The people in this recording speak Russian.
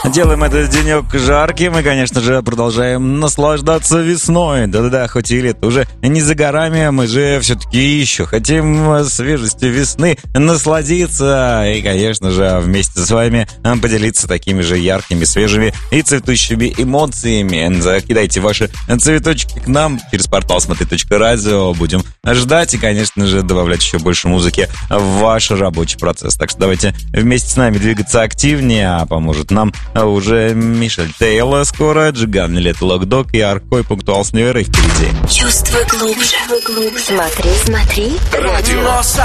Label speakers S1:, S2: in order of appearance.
S1: Делаем этот денек жарким и, конечно же, продолжаем наслаждаться весной. Да-да-да, хоть и лето уже не за горами, мы же все-таки еще хотим свежестью весны насладиться и, конечно же, вместе с вами поделиться такими же яркими, свежими и цветущими эмоциями. Закидайте ваши цветочки к нам через портал смотри.радио. Будем ждать и, конечно же, добавлять еще больше музыки в ваш рабочий процесс. Так что давайте вместе с нами двигаться активнее, а поможет нам уже Мишель Тейлор скоро, Джиган, Лет Локдог и Аркой Пунктуал с Нью-Эрой впереди.
S2: Чувствуй глубже. Смотри. Радио.